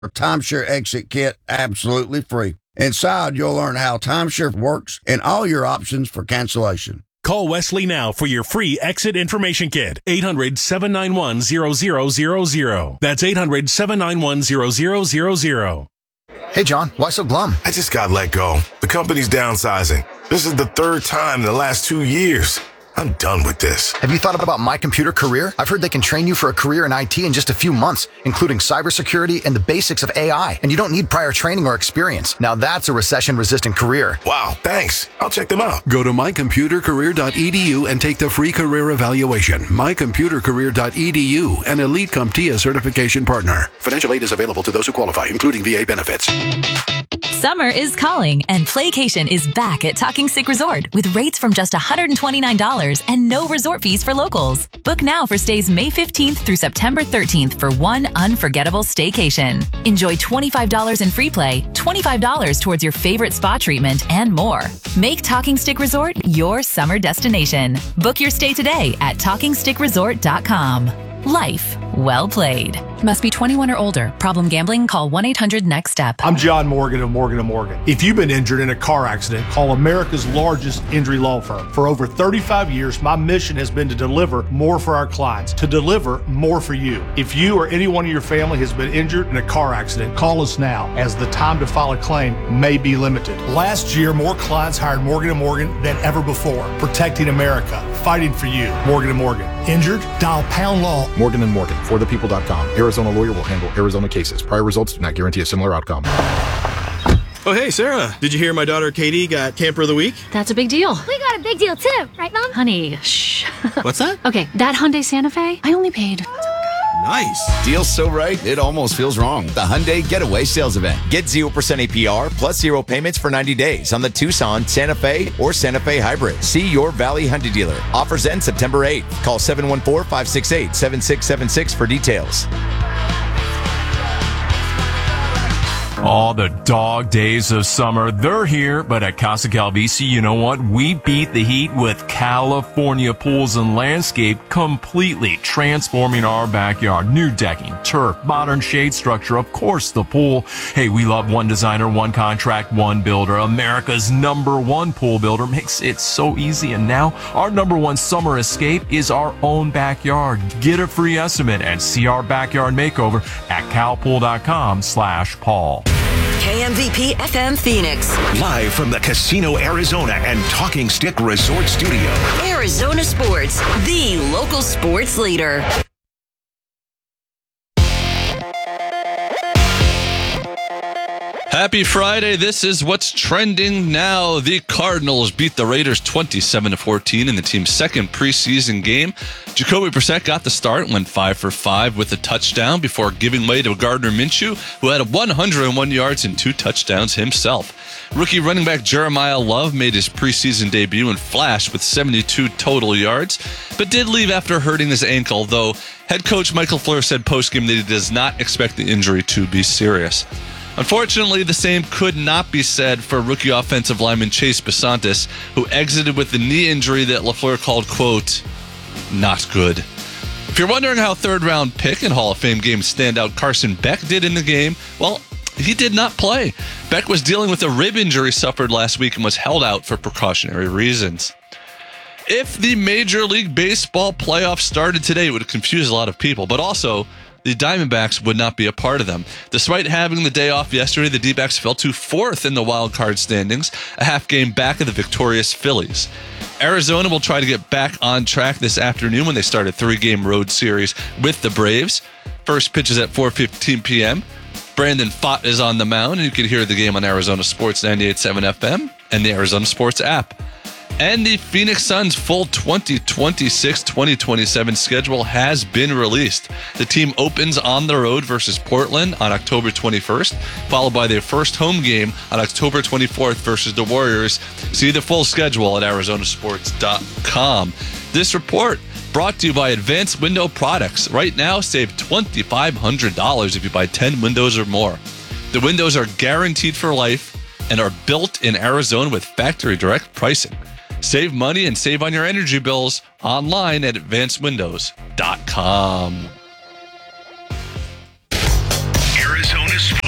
timeshare exit kit absolutely free. Inside, you'll learn how timeshare works and all your options for cancellation. Call Wesley now for your free exit information kit. 800-791-0000. That's 800-791-0000. Hey, John, why so glum? I just got let go. The company's downsizing. This is the third time in the last 2 years. I'm done with this. Have you thought about My Computer Career? I've heard they can train you for a career in IT in just a few months, including cybersecurity and the basics of AI. And you don't need prior training or experience. Now that's a recession-resistant career. Wow, thanks. I'll check them out. Go to mycomputercareer.edu and take the free career evaluation. mycomputercareer.edu, an Elite CompTIA certification partner. Financial aid is available to those who qualify, including VA benefits. Summer is calling, and Playcation is back at Talking Stick Resort with rates from just $129 and no resort fees for locals. Book now for stays May 15th through September 13th for one unforgettable staycation. Enjoy $25 in free play, $25 towards your favorite spa treatment, and more. Make Talking Stick Resort your summer destination. Book your stay today at TalkingStickResort.com. Life well played. Must be 21 or older. Problem gambling? Call 1-800-NEXT-STEP. I'm John Morgan of Morgan & Morgan. If you've been injured in a car accident, call America's largest injury law firm. For over 35 years, my mission has been to deliver more for our clients, to deliver more for you. If you or anyone in your family has been injured in a car accident, call us now, as the time to file a claim may be limited. Last year, more clients hired Morgan & Morgan than ever before, protecting America, fighting for you. Morgan & Morgan. Injured? Dial pound law. Morgan & Morgan, forthepeople.com. Arizona lawyer will handle Arizona cases. Prior results do not guarantee a similar outcome. Oh, hey, Sarah. Did you hear my daughter Katie got Camper of the Week? That's a big deal. We got a big deal too, right, Mom? Honey, shh. What's that? Okay, that Hyundai Santa Fe, I only paid... Nice. Deal's so right, it almost feels wrong. The Hyundai Getaway Sales Event. Get 0% APR plus 0 payments for 90 days on the Tucson, Santa Fe, or Santa Fe Hybrid. See your Valley Hyundai dealer. Offers end September 8th. Call 714-568-7676 for details. All the dog days of summer, they're here, but at Casa Calvisi, you know what? We beat the heat with California Pools and Landscape, completely transforming our backyard. New decking, turf, modern shade structure, of course the pool. Hey, we love one designer, one contract, one builder. America's #1 pool builder makes it so easy. And now our #1 summer escape is our own backyard. Get a free estimate and see our backyard makeover at calpool.com/Paul. KMVP FM Phoenix. Live from the Casino Arizona and Talking Stick Resort Studio. Arizona Sports, the local sports leader. Happy Friday. This is what's trending now. The Cardinals beat the Raiders 27-14 in the team's second preseason game. Jacoby Brissett got the start, went 5 for 5 with a touchdown before giving way to Gardner Minshew, who had 101 yards and 2 touchdowns himself. Rookie running back Jeremiah Love made his preseason debut and flashed with 72 total yards, but did leave after hurting his ankle, though head coach Michael Fleur said postgame that he does not expect the injury to be serious. Unfortunately, the same could not be said for rookie offensive lineman Chase Bisontis, who exited with the knee injury that LaFleur called, quote, not good. If you're wondering how third-round pick and Hall of Fame game standout Carson Beck did in the game, well, he did not play. Beck was dealing with a rib injury suffered last week and was held out for precautionary reasons. If the Major League Baseball playoffs started today, it would confuse a lot of people, but also the Diamondbacks would not be a part of them. Despite having the day off yesterday, the D-backs fell to 4th in the wild card standings, a half game back of the victorious Phillies. Arizona will try to get back on track this afternoon when they start a 3-game road series with the Braves. First pitch is at 4:15 p.m. Brandon Pfaadt is on the mound, and you can hear the game on Arizona Sports 98.7 FM and the Arizona Sports app. And the Phoenix Suns' full 2026-2027 schedule has been released. The team opens on the road versus Portland on October 21st, followed by their first home game on October 24th versus the Warriors. See the full schedule at arizonasports.com. This report brought to you by Advanced Window Products. Right now, save $2,500 if you buy 10 windows or more. The windows are guaranteed for life and are built in Arizona with factory direct pricing. Save money and save on your energy bills online at advancedwindows.com. Arizona Sports.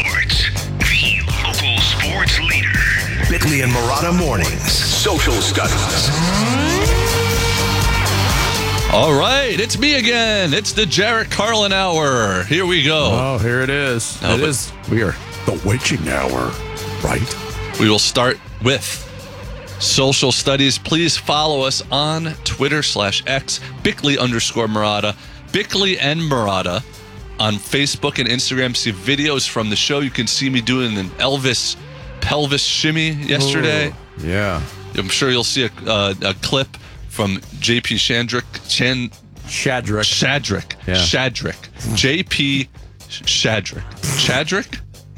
Wesley and Murata Mornings. Social Studies. All right, it's me again. It's the Jarrett Carlin Hour. Here we go. Oh, here it is. We are the witching hour, right? We will start with social studies. Please follow us on Twitter/X, Bickley_Murata, Bickley and Murata on Facebook and Instagram. See videos from the show. You can see me doing an Elvis pelvis shimmy yesterday. Ooh, yeah. I'm sure you'll see a clip from JP Shadrick. Yeah. Shadrick. JP Shadrick. Shadrick?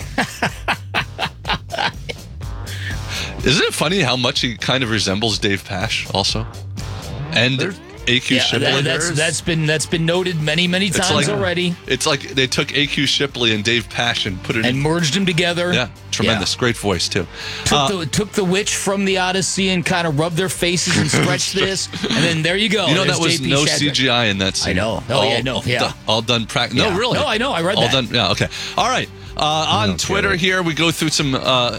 Isn't it funny how much he kind of resembles Dave Pash also? And AQ Shipley. That's been noted many times already. It's like they took AQ Shipley and Dave Pash and put it and merged them together. Yeah, tremendous, great voice too. Took the witch from the Odyssey and kind of rubbed their faces and stretched this, and then there you go. You know There's that was JP no Shadrick. CGI in that scene. I know. All done practice. Yeah. No, really. No, I know. I read all that. Done. Yeah. Okay. All right. On Twitter here, we go through some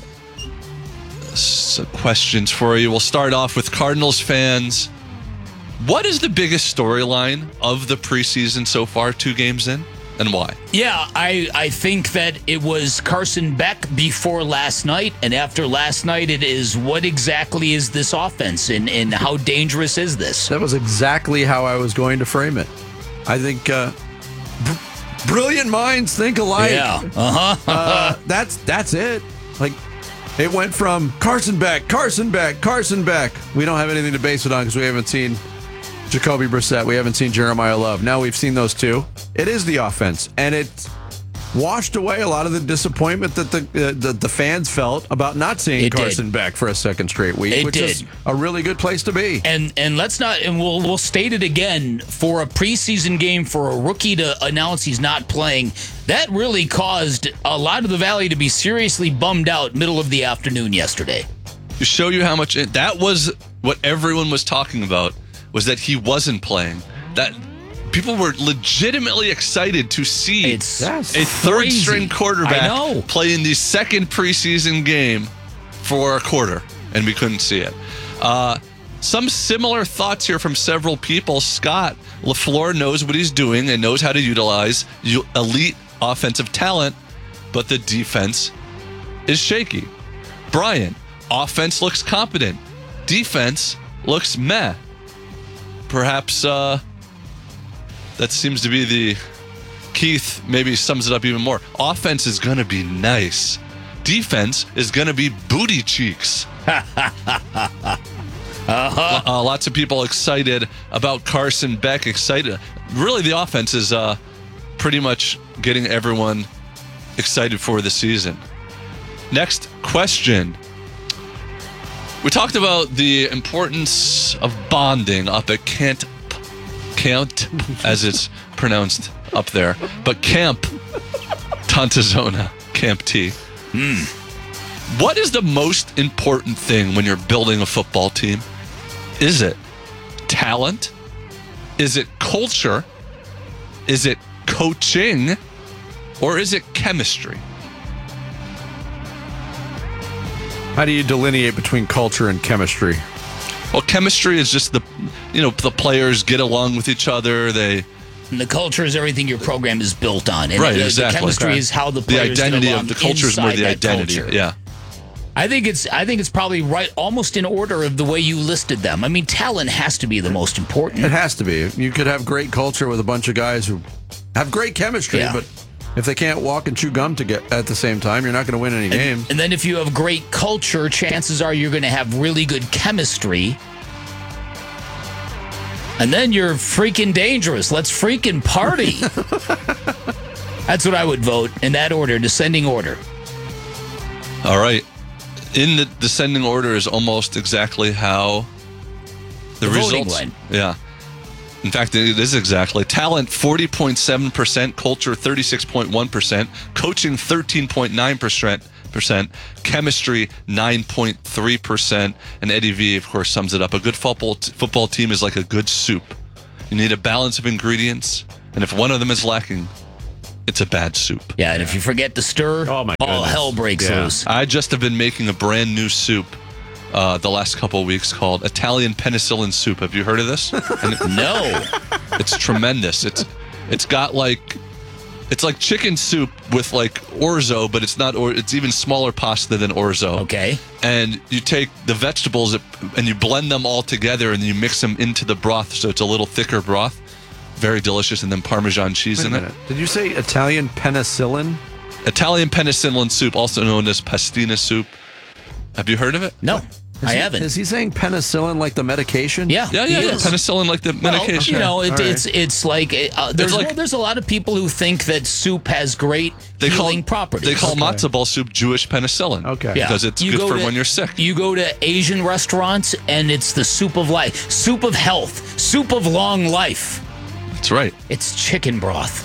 questions for you. We'll start off with Cardinals fans. What is the biggest storyline of the preseason so far, 2 games in, and why? Yeah, I think that it was Carson Beck before last night, and after last night, it is what exactly is this offense, and how dangerous is this? That was exactly how I was going to frame it. I think brilliant minds think alike. Yeah, that's it. Like, it went from Carson Beck. We don't have anything to base it on because we haven't seen Jacoby Brissett. We haven't seen Jeremiah Love. Now we've seen those 2. It is the offense, and it washed away a lot of the disappointment that the fans felt about not seeing Carson Beck for a second straight week, which is a really good place to be. And let's not, and we'll state it again, for a preseason game for a rookie to announce he's not playing, that really caused a lot of the Valley to be seriously bummed out middle of the afternoon yesterday. To show you how much that was what everyone was talking about, was that he wasn't playing. That people were legitimately excited to see a third-string quarterback play in the second preseason game for a quarter, and we couldn't see it. Some similar thoughts here from several people. Scott, LaFleur knows what he's doing and knows how to utilize elite offensive talent, but the defense is shaky. Brian, offense looks competent. Defense looks meh. Perhaps that seems to be the Keith maybe sums it up even more. Offense is going to be nice. Defense is going to be booty cheeks. Lots of people excited about Carson Beck. Excited. Really, the offense is pretty much getting everyone excited for the season. Next question. We talked about the importance of bonding up at Camp, as it's pronounced up there, but Camp Tontozona, Camp T. What is the most important thing when you're building a football team? Is it talent? Is it culture? Is it coaching? Or is it chemistry? How do you delineate between culture and chemistry? Well, chemistry is just the players get along with each other. And the culture is everything your program is built on. And right, exactly. The chemistry is how the players identity get along of the culture is more the identity. Culture. Yeah. I think it's probably right, almost in order of the way you listed them. I mean, talent has to be the most important. It has to be. You could have great culture with a bunch of guys who have great chemistry, but if they can't walk and chew gum at the same time, you're not going to win any game. And then if you have great culture, chances are you're going to have really good chemistry. And then you're freaking dangerous. Let's freaking party. That's what I would vote in that order, descending order. All right. In the descending order is almost exactly how the results went. Yeah. In fact, it is exactly. Talent, 40.7%. Culture, 36.1%. Coaching, 13.9%. Chemistry, 9.3%. And Eddie V, of course, sums it up. A good football team is like a good soup. You need a balance of ingredients. And if one of them is lacking, it's a bad soup. Yeah, and if you forget to stir, all hell breaks loose. I just have been making a brand new soup the last couple of weeks called Italian penicillin soup. Have you heard of this? No. It's tremendous. It's got like, it's like chicken soup with like orzo, but it's not. It's even smaller pasta than orzo. Okay. And you take the vegetables and you blend them all together and you mix them into the broth, so it's a little thicker broth. Very delicious, and then Parmesan cheese in it. Did you say Italian penicillin? Italian penicillin soup, also known as pastina soup. Have you heard of it? No. I haven't. Is he saying penicillin like the medication? Yeah. Yeah. Penicillin like the medication. You know, Okay. it's like there's a lot of people who think that soup has great healing properties. They call matzo ball soup Jewish penicillin. Okay. Yeah. Because it's good for when you're sick. You go to Asian restaurants and it's the soup of life, soup of health, soup of long life. That's right. It's chicken broth.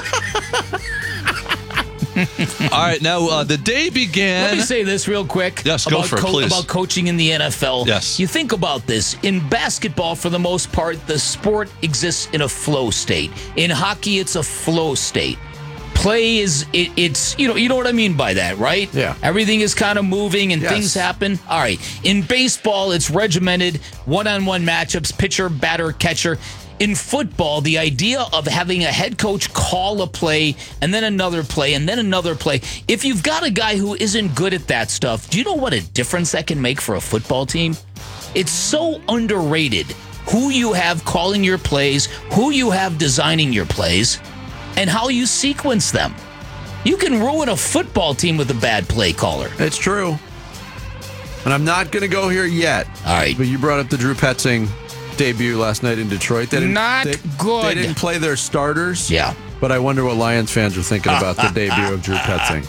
All right, now the day began. Let me say this real quick. Yes, go for it, please. About coaching in the NFL. Yes. You think about this. In basketball, for the most part, the sport exists in a flow state. In hockey, it's a flow state. Play is it's you know what I mean by that, right? Yeah. Everything is kind of moving and Yes. things happen. All right. In baseball, it's regimented, one-on-one matchups, pitcher, batter, catcher. In football, the idea of having a head coach call a play and then another play and then another play, if you've got a guy who isn't good at that stuff, do you know what a difference that can make for a football team? It's so underrated who you have calling your plays, who you have designing your plays, and how you sequence them. You can ruin a football team with a bad play caller. It's true. And I'm not going to go here yet. All right. But you brought up the Drew Petzing debut last night in Detroit. They didn't play their starters. Yeah. But I wonder what Lions fans are thinking about the debut of Drew Petzing.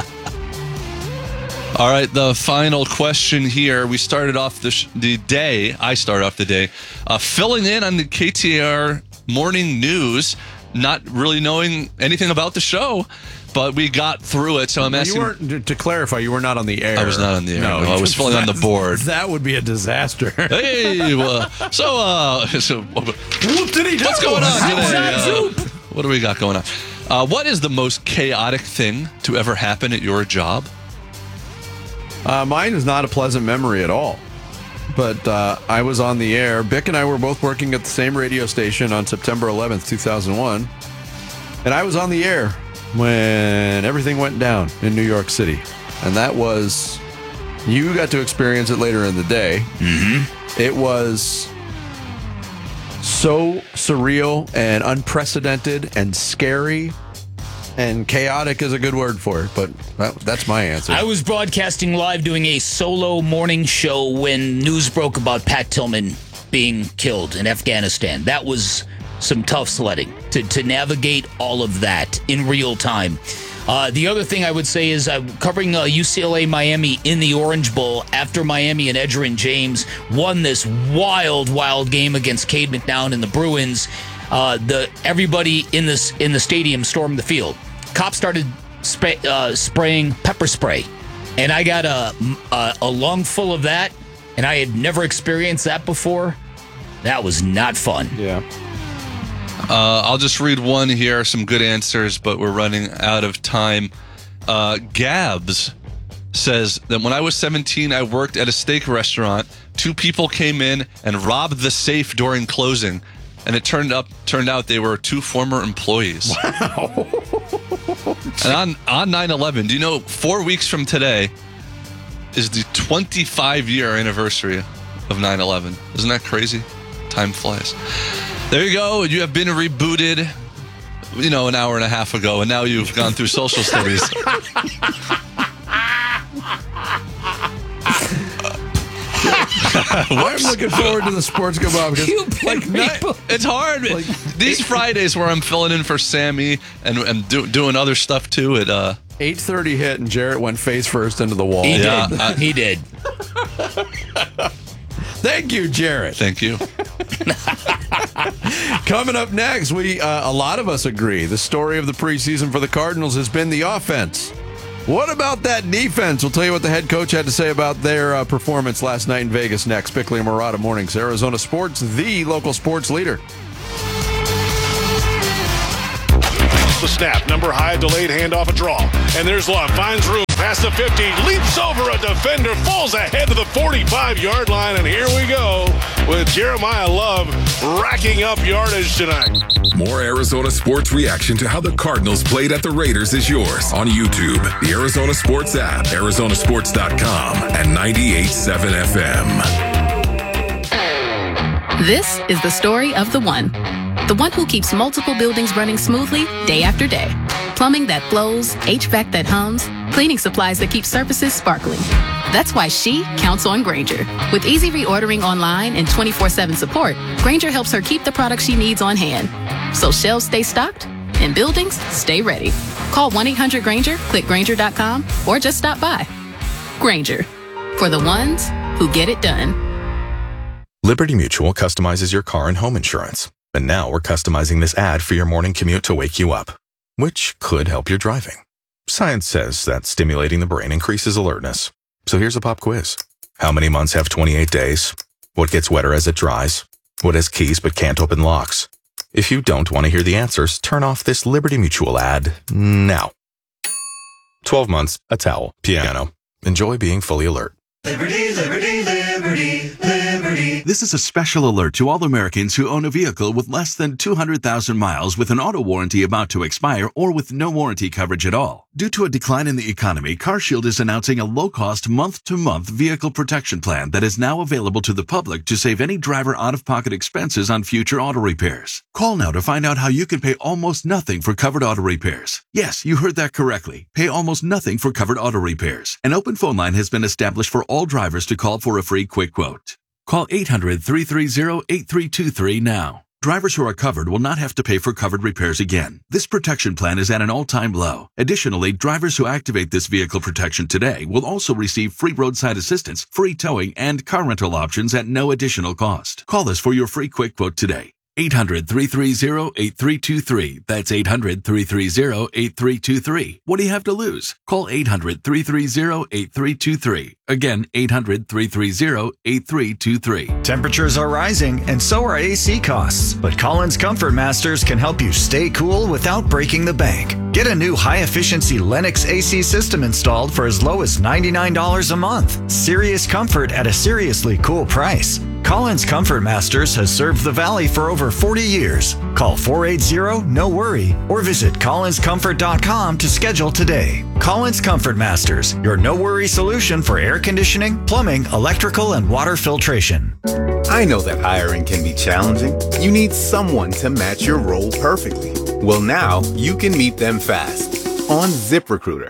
All right, the final question here. We started off the day. I started off the day filling in on the KTAR morning news, not really knowing anything about the show, but we got through it. So I'm asking. You weren't, to clarify, you were not on the air. I was not on the air. No, I was filling on the board. That would be a disaster. Hey, so what did he do? What's going on today? What do we got going on? What is the most chaotic thing to ever happen at your job? Mine is not a pleasant memory at all. But I was on the air. Bick and I were both working at the same radio station on September 11th, 2001. And I was on the air when everything went down in New York City. And that was, you got to experience it later in the day. Mm-hmm. It was so surreal and unprecedented and scary. And chaotic is a good word for it, but that's my answer. I was broadcasting live doing a solo morning show when news broke about Pat Tillman being killed in Afghanistan. That was some tough sledding to navigate all of that in real time. The other thing I would say is I'm covering UCLA Miami in the Orange Bowl after Miami and Edgerrin James won this wild game against Cade McNown and the Bruins. Everybody in the stadium stormed the field. Cops started spraying pepper spray, and I got a lung full of that, and I had never experienced that before. That was not fun. Yeah. I'll just read one here. Some good answers, but we're running out of time. Gabs says that when I was 17, I worked at a steak restaurant. 2 people came in and robbed the safe during closing. And it turned out they were 2 former employees. Wow. And on 9/11, do you know 4 weeks from today is the 25-year anniversary of 9/11? Isn't that crazy? Time flies. There you go. You have been rebooted, an hour and a half ago, and now you've gone through social studies. I'm looking forward to the sports go by because it's hard. These Fridays where I'm filling in for Sammy and doing other stuff too. At 8:30 hit and Jarrett went face first into the wall. He did. Thank you, Jarrett. Thank you. Coming up next, a lot of us agree the story of the preseason for the Cardinals has been the offense. What about that defense? We'll tell you what the head coach had to say about their performance last night in Vegas next. Bickley and Marotta Mornings, Arizona Sports, the local sports leader. The snap, number high, delayed handoff, a draw. And there's Love, finds room, past the 50, leaps over a defender, falls ahead to the 45-yard line, and here we go with Jeremiah Love racking up yardage tonight. More Arizona sports reaction to how the Cardinals played at the Raiders is yours on YouTube, the Arizona Sports app, arizonasports.com, and 98.7 FM. This is the story of the one who keeps multiple buildings running smoothly day after day. Plumbing that flows, HVAC that hums, cleaning supplies that keep surfaces sparkling. That's why she counts on Grainger. With easy reordering online and 24/7 support, Grainger helps her keep the products she needs on hand. So shelves stay stocked and buildings stay ready. Call 1-800-GRAINGER, click Grainger.com, or just stop by. Grainger, for the ones who get it done. Liberty Mutual customizes your car and home insurance. And now we're customizing this ad for your morning commute to wake you up, which could help your driving. Science says that stimulating the brain increases alertness. So here's a pop quiz. How many months have 28 days? What gets wetter as it dries? What has keys but can't open locks? If you don't want to hear the answers, turn off this Liberty Mutual ad now. 12 months, a towel, piano. Enjoy being fully alert. Liberty, liberty, liberty, liberty. This is a special alert to all Americans who own a vehicle with less than 200,000 miles with an auto warranty about to expire or with no warranty coverage at all. Due to a decline in the economy, CarShield is announcing a low-cost month-to-month vehicle protection plan that is now available to the public to save any driver out-of-pocket expenses on future auto repairs. Call now to find out how you can pay almost nothing for covered auto repairs. Yes, you heard that correctly. Pay almost nothing for covered auto repairs. An open phone line has been established for all drivers to call for a free quick quote. Call 800-330-8323 now. Drivers who are covered will not have to pay for covered repairs again. This protection plan is at an all-time low. Additionally, drivers who activate this vehicle protection today will also receive free roadside assistance, free towing, and car rental options at no additional cost. Call us for your free quick quote today. 800-330-8323. That's 800-330-8323. What do you have to lose? Call 800-330-8323. Again, 800-330-8323. Temperatures are rising, and so are AC costs. But Collins Comfort Masters can help you stay cool without breaking the bank. Get a new high-efficiency Lennox AC system installed for as low as $99 a month. Serious comfort at a seriously cool price. Collins Comfort Masters has served the Valley for over 40 years. Call 480-NO-WORRY or visit collinscomfort.com to schedule today. Collins Comfort Masters, your no-worry solution for air conditioning, plumbing, electrical, and water filtration. I know that hiring can be challenging. You need someone to match your role perfectly. Well, now you can meet them fast on ZipRecruiter.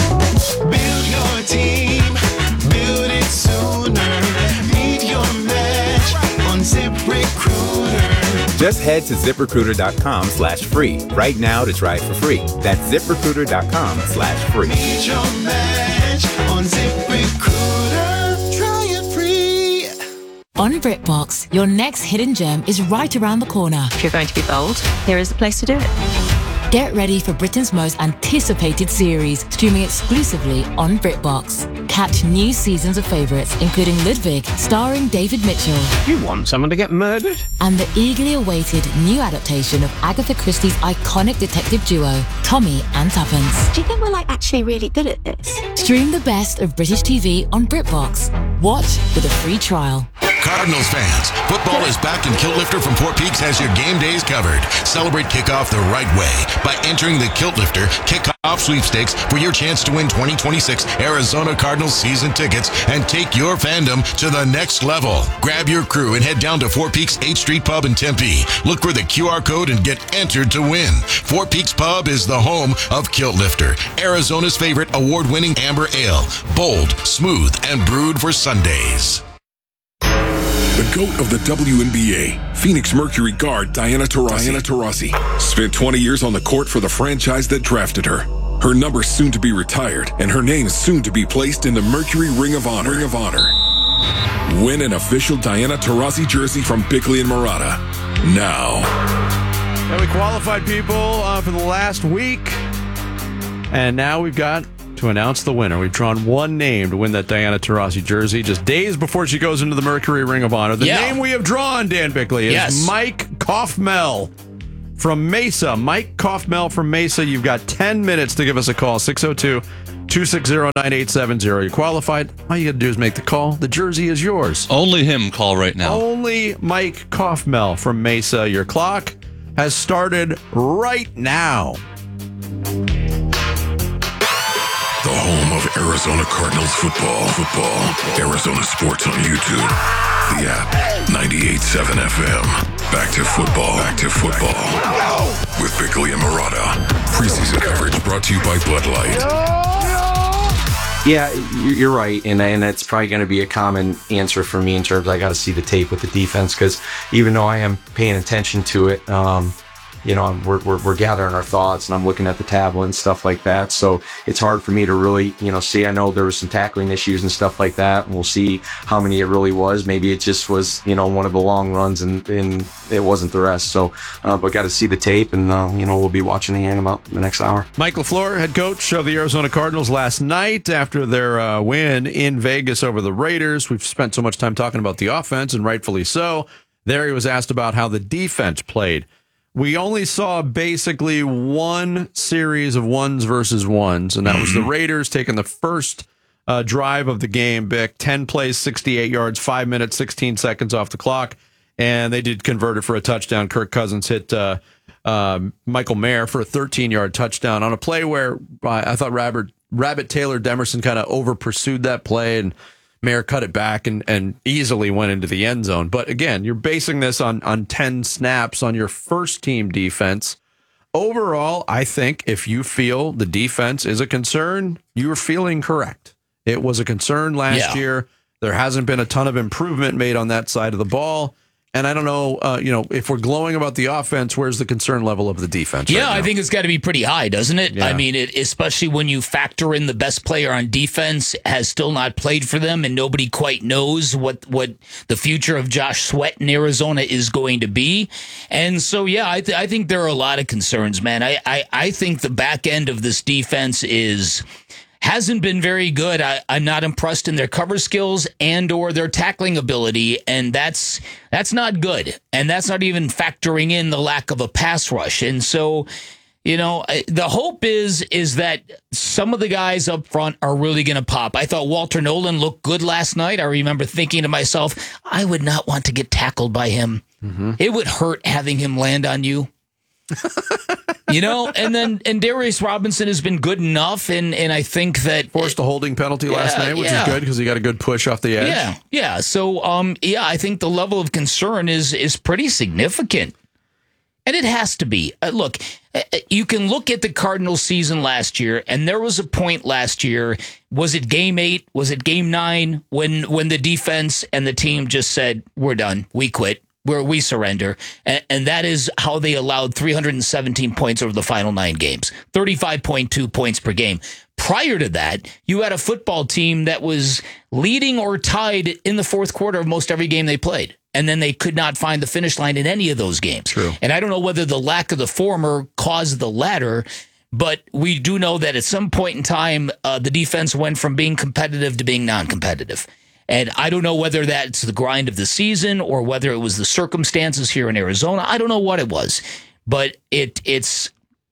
Build your team, build it sooner. Meet your match on ZipRecruiter. Just head to ZipRecruiter.com/free right now to try it for free. That's ZipRecruiter.com/free. Meet your match on ZipRecruiter. Try it free. On BritBox, your next hidden gem is right around the corner. If you're going to be bold, here is the place to do it. Get ready for Britain's most anticipated series, streaming exclusively on BritBox. Catch new seasons of favourites, including Ludwig, starring David Mitchell. You want someone to get murdered? And the eagerly awaited new adaptation of Agatha Christie's iconic detective duo, Tommy and Tuppence. Do you think we're actually really good at this? Stream the best of British TV on BritBox. Watch with a free trial. Cardinals fans, football is back and Kilt Lifter from Fort Peaks has your game days covered. Celebrate kickoff the right way by entering the Kilt Lifter Kickoff Sweepstakes for your chance to win 2026 Arizona Cardinals season tickets and take your fandom to the next level. Grab your crew and head down to Fort Peaks 8th Street Pub in Tempe. Look for the QR code and get entered to win. Fort Peaks Pub is the home of Kilt Lifter, Arizona's favorite award-winning amber ale. Bold, smooth, and brewed for Sundays. The GOAT of the WNBA, Phoenix Mercury guard Diana Taurasi, spent 20 years on the court for the franchise that drafted her. Her number soon to be retired, and her name soon to be placed in the Mercury Ring of Honor. Win an official Diana Taurasi jersey from Bickley and Murata now. And we qualified people for the last week, and now we've got to announce the winner. We've drawn one name to win that Diana Taurasi jersey just days before she goes into the Mercury Ring of Honor. The name we have drawn, Dan Bickley, is Mike Kaufmel from Mesa. Mike Kaufmel from Mesa. You've got 10 minutes to give us a call. 602-260-9870. You qualified. All you got to do is make the call. The jersey is yours. Only him call right now. Only Mike Kaufmel from Mesa. Your clock has started right now. The home of Arizona Cardinals football. Arizona Sports on YouTube. The app. 98.7 FM. Back to football. With Bickley and Murata. Preseason coverage brought to you by Bud Light. Yeah, you're right, and that's probably going to be a common answer for me in terms of I got to see the tape with the defense, because even though I am paying attention to it, we're gathering our thoughts, and I'm looking at the tablet and stuff like that. So it's hard for me to really, see. I know there was some tackling issues and stuff like that, and we'll see how many it really was. Maybe it just was, one of the long runs, and it wasn't the rest. So, but got to see the tape, and we'll be watching the game about the next hour. Mike LaFleur, head coach of the Arizona Cardinals, last night after their win in Vegas over the Raiders. We've spent so much time talking about the offense, and rightfully so. There he was asked about how the defense played. We only saw basically one series of ones versus ones, and that was the Raiders taking the first drive of the game. Bick, 10 plays, 68 yards, 5 minutes, 16 seconds off the clock, and they did convert it for a touchdown. Kirk Cousins hit Michael Mayer for a 13-yard touchdown on a play where I thought Rabbit Taylor Demerson kind of over-pursued that play, and Mayer cut it back and easily went into the end zone. But again, you're basing this on 10 snaps on your first team defense. Overall, I think if you feel the defense is a concern, you're feeling correct. It was a concern last year. There hasn't been a ton of improvement made on that side of the ball. And I don't know, if we're glowing about the offense, where's the concern level of the defense? Yeah, right now? I think it's got to be pretty high, doesn't it? Yeah. I mean, especially when you factor in the best player on defense has still not played for them, and nobody quite knows what the future of Josh Sweat in Arizona is going to be. And so, yeah, I think there are a lot of concerns, man. I think the back end of this defense hasn't been very good. I'm not impressed in their cover skills and or their tackling ability, and that's not good. And that's not even factoring in the lack of a pass rush. And so, the hope is that some of the guys up front are really going to pop. I thought Walter Nolan looked good last night. I remember thinking to myself, I would not want to get tackled by him. Mm-hmm. It would hurt having him land on you. And Darius Robinson has been good enough, and I think that forced a holding penalty last night, which is good because he got a good push off the edge. Yeah. So, I think the level of concern is pretty significant, and it has to be. Look, you can look at the Cardinals season last year, and there was a point last year. Was it game 8? Was it game 9 when the defense and the team just said, "We're done. We quit. We surrender," and that is how they allowed 317 points over the final 9 games, 35.2 points per game. Prior to that, you had a football team that was leading or tied in the fourth quarter of most every game they played, and then they could not find the finish line in any of those games. True. And I don't know whether the lack of the former caused the latter, but we do know that at some point in time, the defense went from being competitive to being non-competitive. And I don't know whether that's the grind of the season or whether it was the circumstances here in Arizona. I don't know what it was, but it's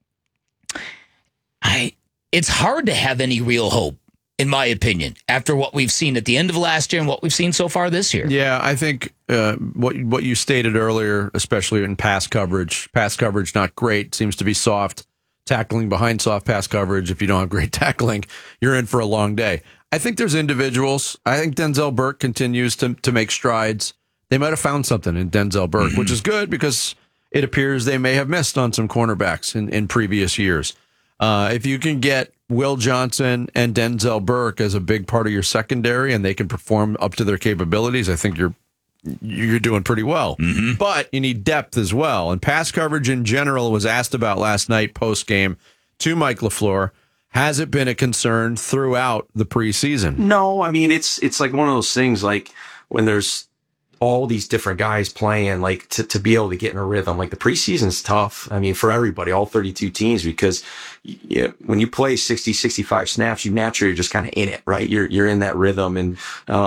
hard to have any real hope, in my opinion, after what we've seen at the end of last year and what we've seen so far this year. Yeah, I think what you stated earlier, especially in pass coverage not great, seems to be soft. Tackling behind soft pass coverage, if you don't have great tackling, you're in for a long day. I think there's individuals. I think Denzel Burke continues to make strides. They might have found something in Denzel Burke, which is good because it appears they may have missed on some cornerbacks in previous years. If you can get Will Johnson and Denzel Burke as a big part of your secondary and they can perform up to their capabilities, I think you're doing pretty well. Mm-hmm. But you need depth as well. And pass coverage in general was asked about last night post-game to Mike LaFleur. Has it been a concern throughout the preseason? No, I mean, it's like one of those things, like when there's all these different guys playing, like to be able to get in a rhythm. Like the preseason's tough. I mean, for everybody, all 32 teams, because when you play 60, 65 snaps, you naturally are just kind of in it, right? You're in that rhythm. And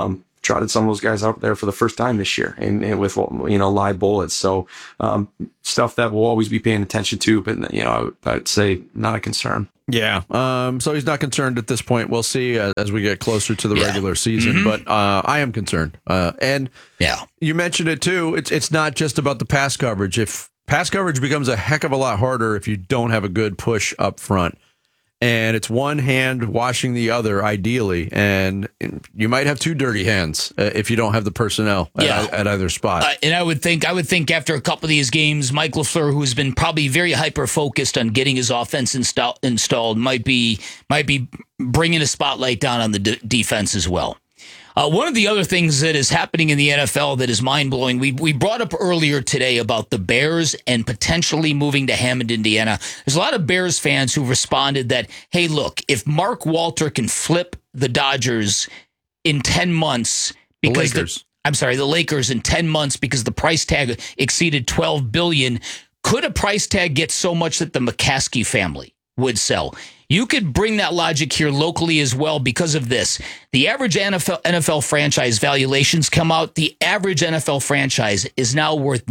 trotted some of those guys out there for the first time this year and with, live bullets. So stuff that we'll always be paying attention to, but, I'd say not a concern. Yeah. So he's not concerned at this point. We'll see as we get closer to the regular season, but I am concerned. And you mentioned it too. It's not just about the pass coverage. If pass coverage becomes a heck of a lot harder if you don't have a good push up front. And it's one hand washing the other, ideally. And you might have two dirty hands if you don't have the personnel at either spot. And I would think after a couple of these games, Mike LaFleur, who's been probably very hyper-focused on getting his offense installed, might be bringing a spotlight down on the defense as well. One of the other things that is happening in the NFL that is mind-blowing, we brought up earlier today about the Bears and potentially moving to Hammond, Indiana. There's a lot of Bears fans who responded that, hey, look, if Mark Walter can flip the Dodgers in 10 months because the Lakers in 10 months because the price tag exceeded $12 billion, could a price tag get so much that the McCaskey family would sell? You could bring that logic here locally as well because of this. The average NFL franchise valuations come out. The average NFL franchise is now worth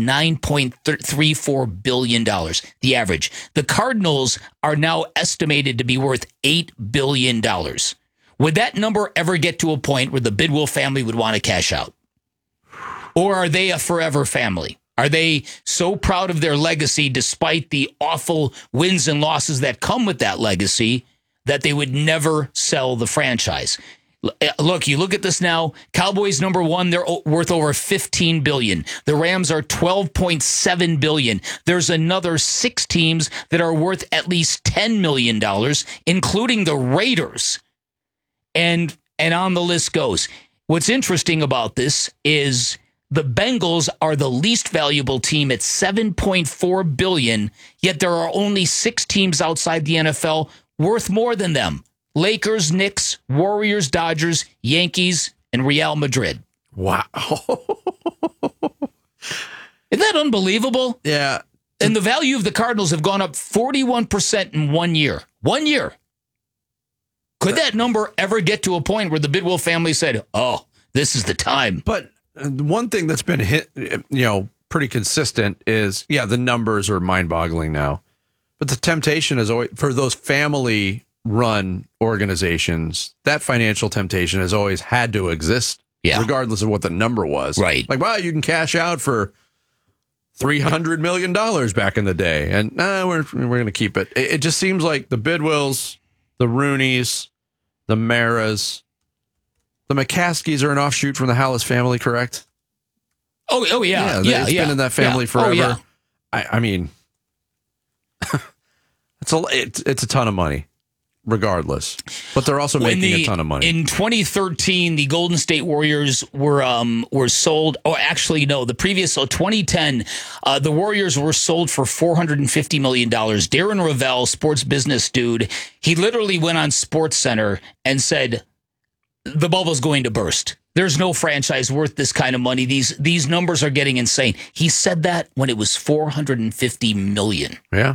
$9.34 billion. The average. The Cardinals are now estimated to be worth $8 billion. Would that number ever get to a point where the Bidwell family would want to cash out? Or are they a forever family? Are they so proud of their legacy, despite the awful wins and losses that come with that legacy, that they would never sell the franchise? Look, you look at this now. Cowboys number one, they're worth over $15 billion. The Rams are $12.7 billion. There's another 6 teams that are worth at least $10 million, including the Raiders. And on the list goes. What's interesting about this is the Bengals are the least valuable team at $7.4 billion, yet there are only 6 teams outside the NFL worth more than them. Lakers, Knicks, Warriors, Dodgers, Yankees, and Real Madrid. Wow. Isn't that unbelievable? Yeah. And the value of the Cardinals have gone up 41% in 1 year. 1 year. Could that number ever get to a point where the Bidwell family said, oh, this is the time? But one thing that's been pretty consistent is, the numbers are mind-boggling now. But the temptation is always, for those family-run organizations, that financial temptation has always had to exist, regardless of what the number was. Right. Like, wow, you can cash out for $300 million back in the day, and we're going to keep it. It just seems like the Bidwells, the Rooneys, the Maras, the McCaskies are an offshoot from the Hallis family, correct? Oh yeah. It's been in that family forever. Oh, yeah. I mean, it's a ton of money, regardless. But they're also making a ton of money. In 2013, the Golden State Warriors were sold. Oh, actually, no. The previous, 2010, the Warriors were sold for $450 million. Darren Rovell, sports business dude, he literally went on SportsCenter and said, the bubble's going to burst. There's no franchise worth this kind of money. These numbers are getting insane. He said that when it was $450 million. Yeah.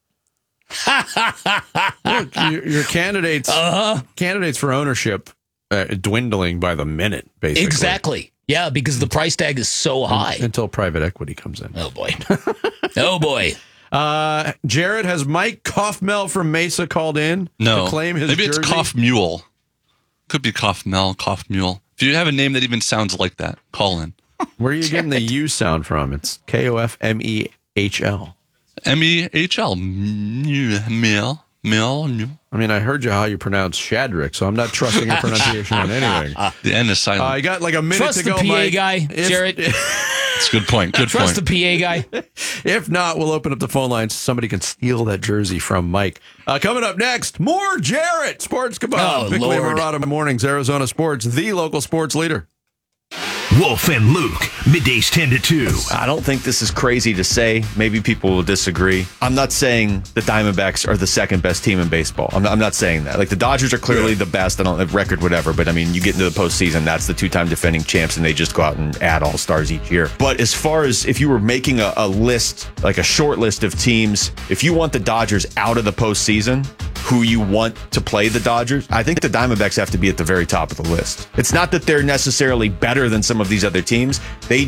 Look, your candidates for ownership dwindling by the minute, basically. Exactly. Yeah, because the price tag is so high. Until private equity comes in. Oh, boy. Oh, boy. Jared, has Mike Kaufmel from Mesa called in to claim his Maybe jersey? It's Kaufmule. Could be Kaufmule. If you have a name that even sounds like that, call in. Where are you getting the U sound from? It's Kofmehl. MEHL. Meal. I mean, I heard how you pronounce Shadrick, so I'm not trusting your pronunciation on anything. The N is silent. I got like a minute Trust to go, the PA Mike. guy, Jarrett. That's a good point. Trust the PA guy. If not, we'll open up the phone lines. Somebody can steal that jersey from Mike. Coming up next, more Jarrett. Sports Kebab. Bickley and Murata Mornings, Arizona Sports, the local sports leader. Wolf and Luke, middays 10 to 2. I don't think this is crazy to say. Maybe people will disagree. I'm not saying the Diamondbacks are the second best team in baseball. I'm not saying that. Like, the Dodgers are clearly the best. I don't have record, whatever. But, I mean, you get into the postseason, that's the 2-time defending champs, and they just go out and add all-stars each year. But as far as if you were making a list, like a short list of teams, if you want the Dodgers out of the postseason, who you want to play the Dodgers, I think the Diamondbacks have to be at the very top of the list. It's not that they're necessarily better than some of these other teams. They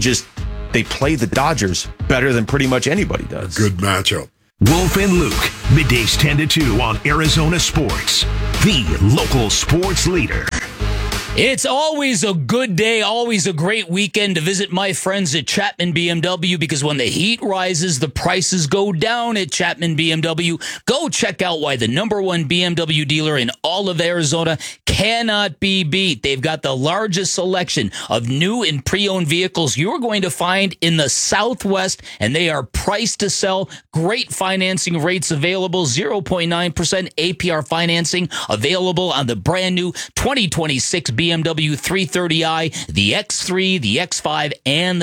play the Dodgers better than pretty much anybody does. Good matchup. Wolf and Luke, middays 10 to 2 on Arizona Sports, the local sports leader. It's always a good day, always a great weekend to visit my friends at Chapman BMW, because when the heat rises, the prices go down at Chapman BMW. Go check out why the #1 BMW dealer in all of Arizona cannot be beat. They've got the largest selection of new and pre-owned vehicles you're going to find in the Southwest, and they are priced to sell. Great financing rates available, 0.9% APR financing available on the brand new 2026 BMW 330i, the X3, the X5, and the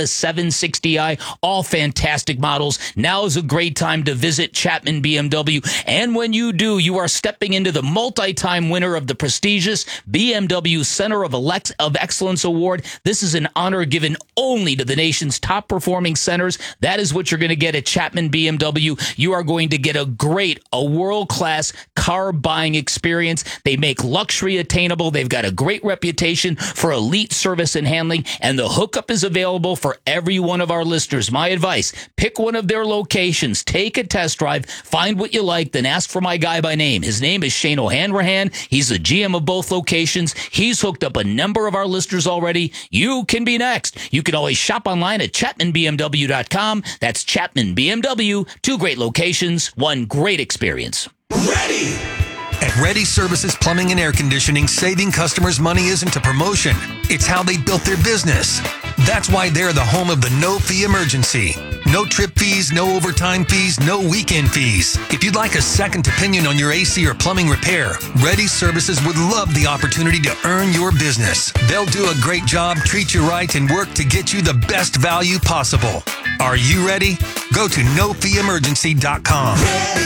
760i, all fantastic models. Now is a great time to visit Chapman BMW, and when you do, you are stepping into the multi-time winner of the prestigious BMW Center of Excellence Award. This is an honor given only to the nation's top performing centers. That is what you're going to get at Chapman BMW. You are going to get a world-class car buying experience. They make luxury attainable. They've got a great reputation for elite service and handling, and the hookup is available for every one of our listeners. My advice, pick one of their locations, take a test drive, find what you like, then ask for my guy by name. His name is Shane O'Hanrahan. He's the GM of both locations. He's hooked up a number of our listeners already. You can be next. You can always shop online at ChapmanBMW.com. That's Chapman BMW. 2 great locations, 1 great experience. Ready! At Ready Services Plumbing and Air Conditioning, saving customers money isn't a promotion. It's how they built their business. That's why they're the home of the no-fee emergency. No trip fees, no overtime fees, no weekend fees. If you'd like a second opinion on your AC or plumbing repair, Ready Services would love the opportunity to earn your business. They'll do a great job, treat you right, and work to get you the best value possible. Are you ready? Go to nofeeemergency.com.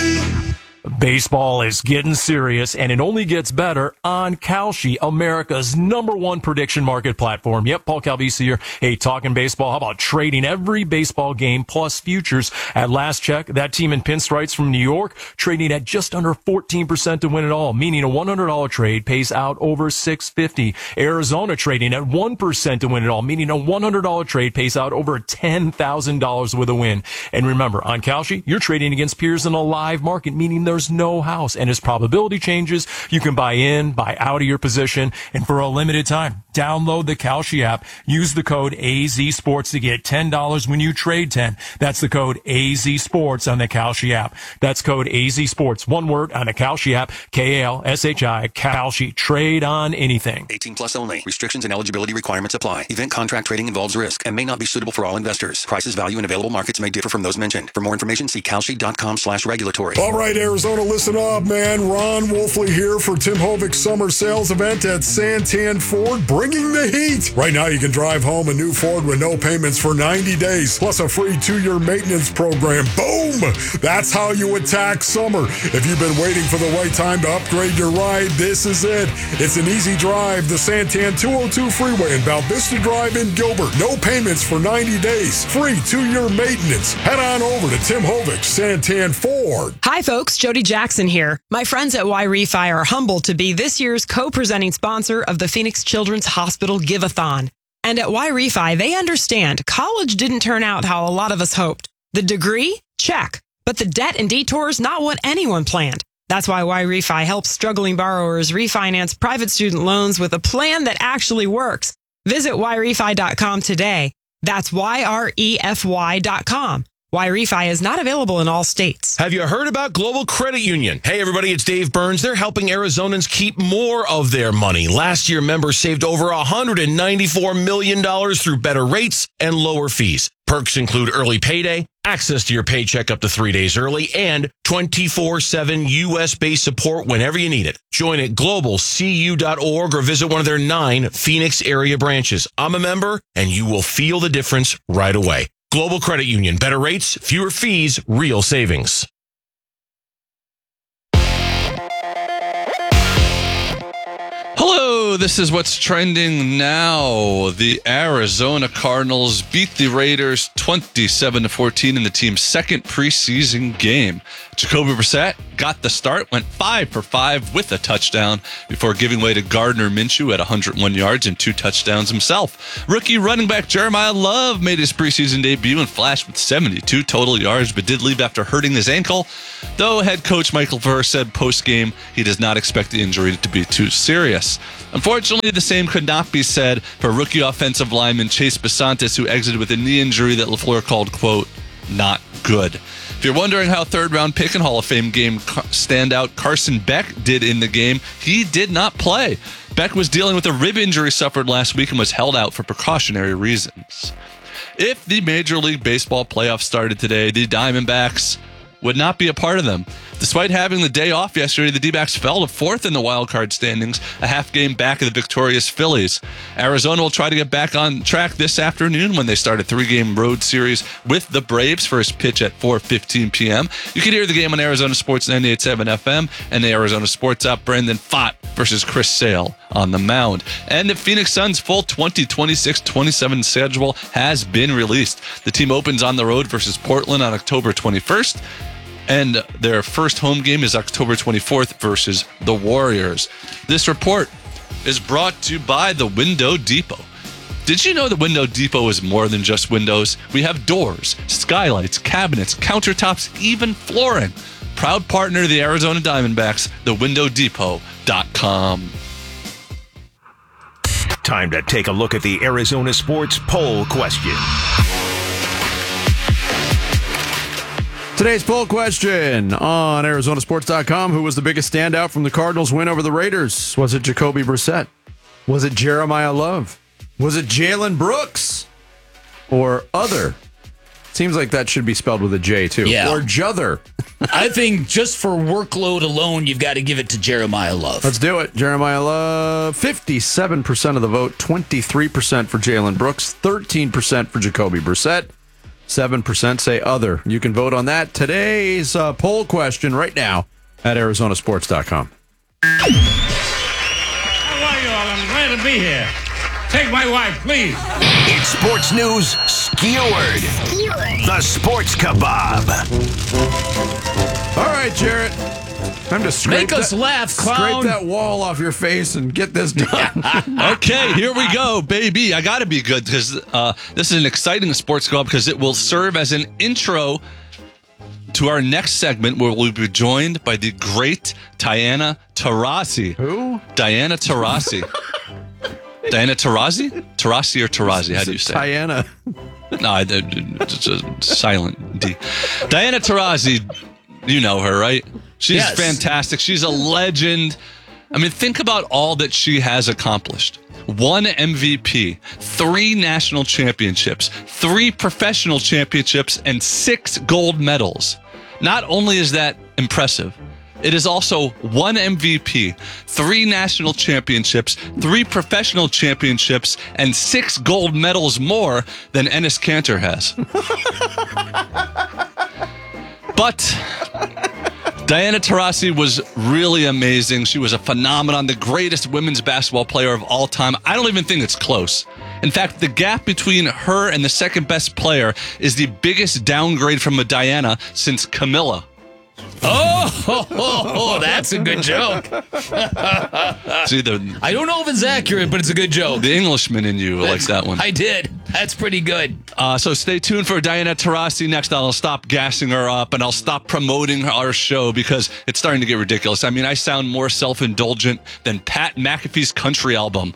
Baseball is getting serious, and it only gets better on Kalshi, America's #1 prediction market platform. Yep, Paul Calvisi here. Hey, talking baseball. How about trading every baseball game plus futures? At last check, that team in pinstripes from New York trading at just under 14% to win it all, meaning a $100 trade pays out over $650. Arizona trading at 1% to win it all, meaning a $100 trade pays out over $10,000 with a win. And remember, on Kalshi, you're trading against peers in a live market, meaning there's no house. And as probability changes, you can buy in, buy out of your position. And for a limited time, download the Kalshi app. Use the code AZSports to get $10 when you trade 10. That's the code AZSports on the Kalshi app. That's code AZSports. One word on the Kalshi app. Kalshi. Kalshi. Trade on anything. 18 plus only. Restrictions and eligibility requirements apply. Event contract trading involves risk and may not be suitable for all investors. Prices, value, and available markets may differ from those mentioned. For more information, see kalshi.com/regulatory. All right, Arizona, listen up, man. Ron Wolfley here for Tim Hovic's summer sales event at Santan Ford, bringing the heat. Right now, you can drive home a new Ford with no payments for 90 days, plus a free 2-year maintenance program. Boom! That's how you attack summer. If you've been waiting for the right time to upgrade your ride, this is it. It's an easy drive, the Santan 202 freeway in Val Vista Drive in Gilbert. No payments for 90 days. Free 2-year maintenance. Head on over to Tim Hovic's Santan Ford. Hi, folks. Jody Jackson here. My friends at Y-Refi are humbled to be this year's co-presenting sponsor of the Phoenix Children's Hospital Give-a-thon. And at Y-Refi, they understand college didn't turn out how a lot of us hoped. The degree? Check. But the debt and detours, not what anyone planned. That's why Y-Refi helps struggling borrowers refinance private student loans with a plan that actually works. Visit YRefi.com today. That's YREFY.com. Y-Refi is not available in all states. Have you heard about Global Credit Union? Hey, everybody, it's Dave Burns. They're helping Arizonans keep more of their money. Last year, members saved over $194 million through better rates and lower fees. Perks include early payday, access to your paycheck up to 3 days early, and 24/7 U.S.-based support whenever you need it. Join at globalcu.org or visit one of their 9 Phoenix area branches. I'm a member, and you will feel the difference right away. Global Credit Union. Better rates, fewer fees, real savings. Hello, this is what's trending now. The Arizona Cardinals beat the Raiders 27-14 in the team's second preseason game. Jacoby Brissett got the start, went 5 for 5 with a touchdown before giving way to Gardner Minshew at 101 yards and 2 touchdowns himself. Rookie running back Jeremiah Love made his preseason debut and flashed with 72 total yards, but did leave after hurting his ankle, though head coach Michael Verr said post-game he does not expect the injury to be too serious. Unfortunately, the same could not be said for rookie offensive lineman Chase Basantis, who exited with a knee injury that LaFleur called, quote, not good. If you're wondering how third-round pick and Hall of Fame game standout Carson Beck did in the game, he did not play. Beck was dealing with a rib injury suffered last week and was held out for precautionary reasons. If the Major League Baseball playoffs started today, the Diamondbacks would not be a part of them. Despite having the day off yesterday, the D-backs fell to 4th in the wild card standings, a half game back of the victorious Phillies. Arizona will try to get back on track this afternoon when they start a 3-game road series with the Braves. First pitch at 4:15 p.m. You can hear the game on Arizona Sports 98.7 FM and the Arizona Sports app. Brendan Pfaadt versus Chris Sale on the mound. And the Phoenix Suns' full 2026-27 schedule has been released. The team opens on the road versus Portland on October 21st. And their first home game is October 24th versus the Warriors. This report is brought to you by the Window Depot. Did you know the Window Depot is more than just windows? We have doors, skylights, cabinets, countertops, even flooring. Proud partner of the Arizona Diamondbacks, thewindowdepot.com. Time to take a look at the Arizona Sports Poll Question. Today's poll question on ArizonaSports.com. Who was the biggest standout from the Cardinals' win over the Raiders? Was it Jacoby Brissett? Was it Jeremiah Love? Was it Jalen Brooks? Or other? Seems like that should be spelled with a J, too. Yeah. Or Jother. I think just for workload alone, you've got to give it to Jeremiah Love. Let's do it. Jeremiah Love, 57% of the vote, 23% for Jalen Brooks, 13% for Jacoby Brissett. 7% say other. You can vote on that. Today's poll question right now at ArizonaSports.com. How are you all? I'm glad to be here. Take my wife, please. It's sports news skewered. The Sports Kebab. All right, Jarrett. Time to Make us laugh, clown. Scrape that wall off your face and get this done. Okay, here we go, baby. I got to be good because this is an exciting sports club because it will serve as an intro to our next segment where we'll be joined by the great Diana Taurasi. Who? Diana Taurasi. Diana Taurasi? Taurasi or Taurasi? How do you say it? Diana. No, it's a silent D. Diana Taurasi, you know her, right? She's fantastic. She's a legend. I mean, think about all that she has accomplished. 1 MVP, 3 national championships, 3 professional championships, and 6 gold medals. Not only is that impressive, it is also 1 MVP, 3 national championships, 3 professional championships, and 6 gold medals more than Enes Kanter has. But Diana Taurasi was really amazing. She was a phenomenon, the greatest women's basketball player of all time. I don't even think it's close. In fact, the gap between her and the second best player is the biggest downgrade from a Diana since Camilla. Oh, that's a good joke. See, I don't know if it's accurate, but it's a good joke. The Englishman in you likes that one. I did. That's pretty good. So stay tuned for Diana Taurasi next. I'll stop gassing her up and I'll stop promoting our show because it's starting to get ridiculous. I mean, I sound more self-indulgent than Pat McAfee's country album.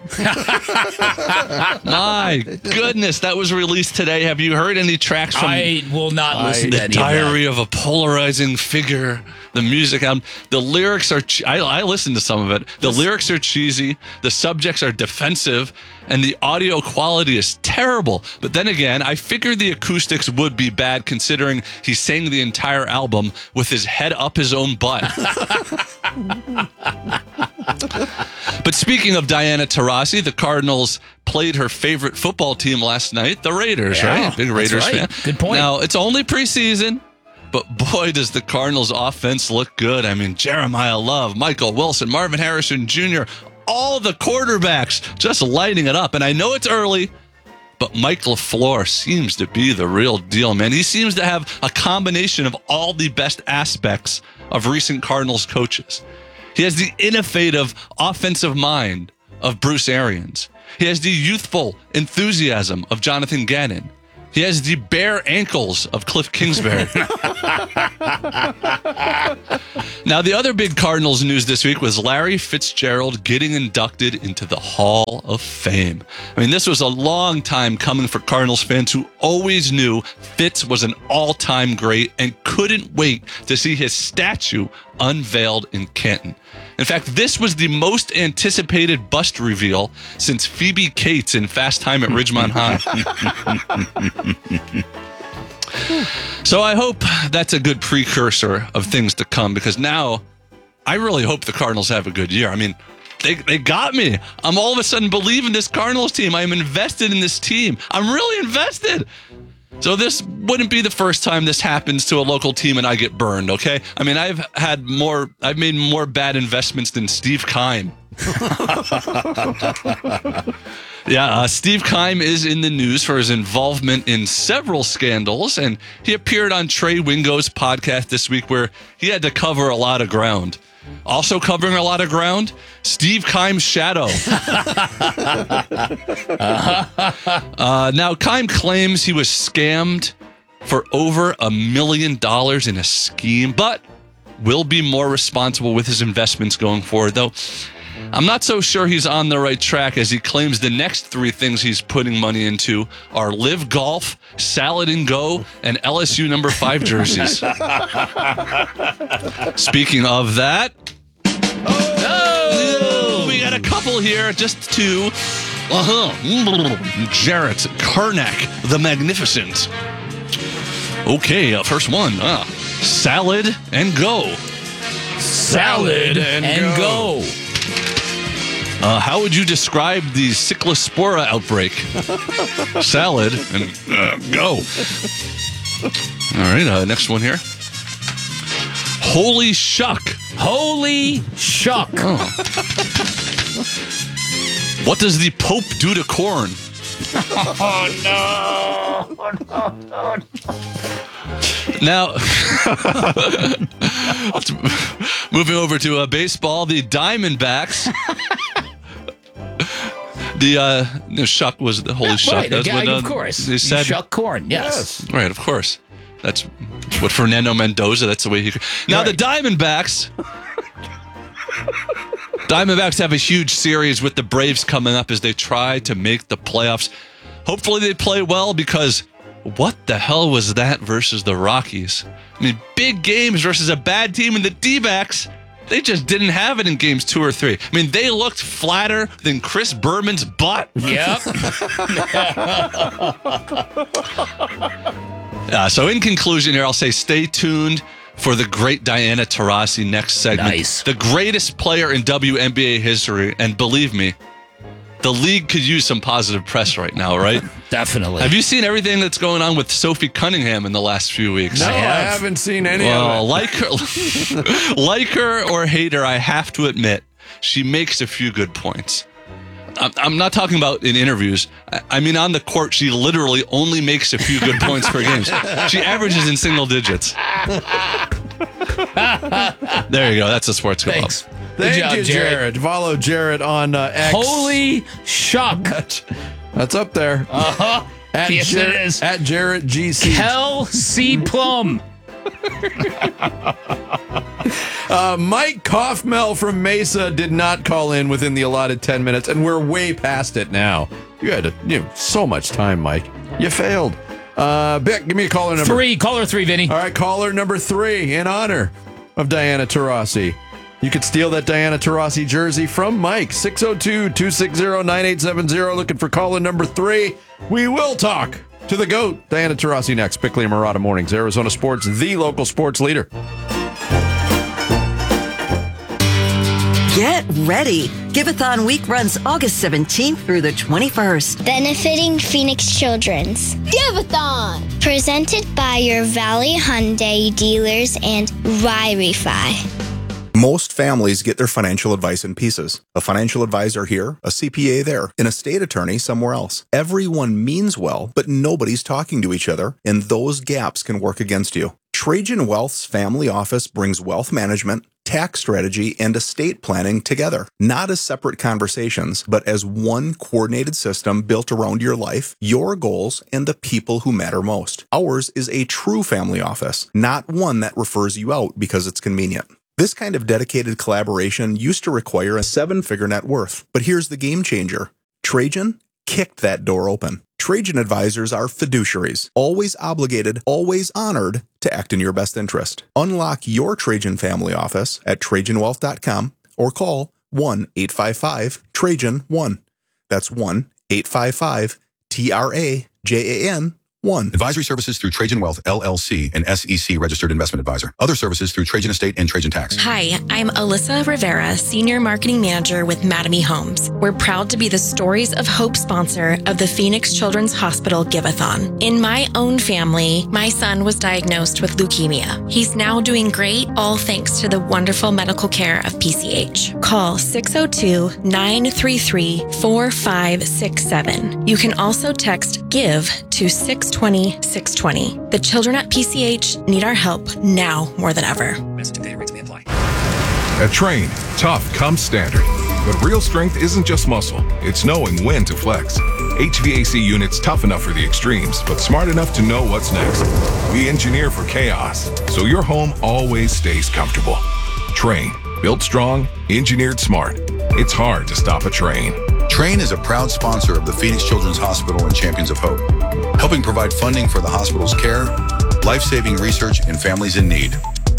My goodness, that was released today. Have you heard any tracks from I will not listen to any of that. Diary of a Polarizing Figure? The music album. The lyrics are... I listened to some of it. The lyrics are cheesy. The subjects are defensive. And the audio quality is terrible. But then again, I figured the acoustics would be bad considering he sang the entire album with his head up his own butt. But speaking of Diana Taurasi, the Cardinals played her favorite football team last night, the Raiders, right? Big Raiders fan. Good point. Now, it's only preseason. But boy, does the Cardinals offense look good. I mean, Jeremiah Love, Michael Wilson, Marvin Harrison Jr., all the quarterbacks just lighting it up. And I know it's early, but Mike LaFleur seems to be the real deal, man. He seems to have a combination of all the best aspects of recent Cardinals coaches. He has the innovative offensive mind of Bruce Arians. He has the youthful enthusiasm of Jonathan Gannon. He has the bare ankles of Cliff Kingsbury. Now, the other big Cardinals news this week was Larry Fitzgerald getting inducted into the Hall of Fame. I mean, this was a long time coming for Cardinals fans who always knew Fitz was an all-time great and couldn't wait to see his statue unveiled in Canton. In fact, this was the most anticipated bust reveal since Phoebe Cates in Fast Time at Ridgemont High. So I hope that's a good precursor of things to come, because now I really hope the Cardinals have a good year. I mean, they got me. I'm all of a sudden believing this Cardinals team. I'm invested in this team. I'm really invested. So this wouldn't be the first time this happens to a local team and I get burned, okay? I mean, I've made more bad investments than Steve Keim. Yeah, Steve Keim is in the news for his involvement in several scandals, and he appeared on Trey Wingo's podcast this week where he had to cover a lot of ground. Also covering a lot of ground, Steve Keim's shadow. Now, Keim claims he was scammed for over $1 million in a scheme, but will be more responsible with his investments going forward, though I'm not so sure he's on the right track, as he claims the next three things he's putting money into are Live Golf, Salad and Go, and LSU number 5 jerseys. Speaking of that, we got a couple here, just two. Jarrett Karnak, the Magnificent. Okay, first one, Salad and Go. Salad and go. How would you describe the Cyclospora outbreak? Salad and go. All right, next one here. Holy shuck. Holy shuck. Oh. What does the Pope do to corn? Oh, no. Now, moving over to baseball, the Diamondbacks. The shuck was the holy shuck. Right, That's what, of course. They said, shuck corn, yes. Right, of course. That's what Fernando Mendoza, that's the way he... Now, right. The Diamondbacks have a huge series with the Braves coming up as they try to make the playoffs. Hopefully they play well, because what the hell was that versus the Rockies? I mean, big games versus a bad team, and the D-backs, they just didn't have it in games 2 or 3. I mean, they looked flatter than Chris Berman's butt. Yep. So in conclusion here, I'll say stay tuned for the great Diana Taurasi next segment. Nice. The greatest player in WNBA history, and believe me, the league could use some positive press right now, right? Definitely. Have you seen everything that's going on with Sophie Cunningham in the last few weeks? No, I haven't seen any of it. Like her or hate her, I have to admit, she makes a few good points. I'm not talking about in interviews. I mean, on the court, she literally only makes a few good points per game. She averages in single digits. There you go. That's the Sports Club. Thanks. Thank job, you, Jared. Follow Jared on X. Holy shuck. That's up there. Uh-huh. Yes, it is. At Jarrett GC. Kel C. Plum. Mike Kaufmel from Mesa did not call in within the allotted 10 minutes, and we're way past it now. You had so much time, Mike. You failed. Beck, give me a caller number. 3. Caller 3, Vinny. All right, caller number 3 in honor of Diana Taurasi. You could steal that Diana Taurasi jersey from Mike. 602-260-9870. Looking for caller number 3. We will talk to the GOAT, Diana Taurasi, next. Bickley and Murata Mornings, Arizona Sports, the local sports leader. Get ready. Giveathon Week runs August 17th through the 21st. Benefiting Phoenix Children's. Giveathon! Presented by your Valley Hyundai dealers and Y-Refi. Most families get their financial advice in pieces. A financial advisor here, a CPA there, an estate attorney somewhere else. Everyone means well, but nobody's talking to each other, and those gaps can work against you. Trajan Wealth's family office brings wealth management, tax strategy, and estate planning together, not as separate conversations, but as one coordinated system built around your life, your goals, and the people who matter most. Ours is a true family office, not one that refers you out because it's convenient. This kind of dedicated collaboration used to require a 7-figure net worth, but here's the game changer. Trajan kicked that door open. Trajan advisors are fiduciaries, always obligated, always honored to act in your best interest. Unlock your Trajan family office at TrajanWealth.com or call 1-855-TRAJAN-1. That's 1-855-TRAJAN-1. Advisory services through Trajan Wealth, LLC, an SEC registered investment advisor. Other services through Trajan Estate and Trajan Tax. Hi, I'm Alyssa Rivera, Senior Marketing Manager with Mattamy Homes. We're proud to be the Stories of Hope sponsor of the Phoenix Children's Hospital Give-a-thon. In my own family, my son was diagnosed with leukemia. He's now doing great, all thanks to the wonderful medical care of PCH. Call 602-933-4567. You can also text GIVE to 620-620. The children at PCH need our help now more than ever. At Train, tough comes standard. But real strength isn't just muscle, it's knowing when to flex. HVAC units tough enough for the extremes, but smart enough to know what's next. We engineer for chaos, so your home always stays comfortable. Train, built strong, engineered smart. It's hard to stop a train. Train is a proud sponsor of the Phoenix Children's Hospital and Champions of Hope, helping provide funding for the hospital's care, life-saving research, and families in need.